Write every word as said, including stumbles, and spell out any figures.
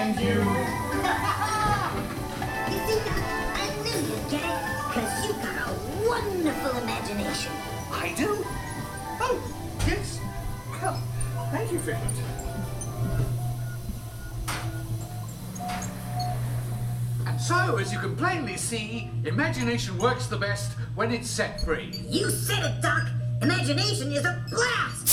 and you. You see, I knew you'd get it, because you've got a wonderful imagination. I do? Oh, yes. Well, thank you, Figment. And so, as you can plainly see, imagination works the best when it's set free. You said it, Doc. Imagination is a blast.